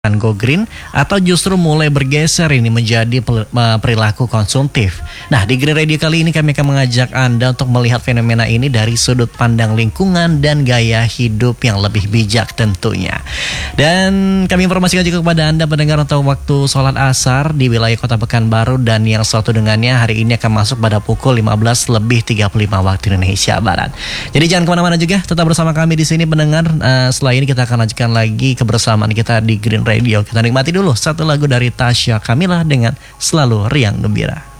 go green atau justru mulai bergeser ini menjadi perilaku konsumtif. Nah, di Green Radio kali ini kami akan mengajak Anda untuk melihat fenomena ini dari sudut pandang lingkungan dan gaya hidup yang lebih bijak tentunya. Dan kami informasikan juga kepada Anda pendengar untuk waktu sholat asar di wilayah Kota Pekanbaru dan yang satu dengannya hari ini akan masuk pada pukul 15:35 waktu Indonesia Barat. Jadi jangan kemana-mana juga, tetap bersama kami di sini pendengar. Setelah ini kita akan lanjutkan lagi kebersamaan kita di Green Radio. Kita nikmati dulu satu lagu dari Tasya Kamila dengan Selalu Riang Gembira.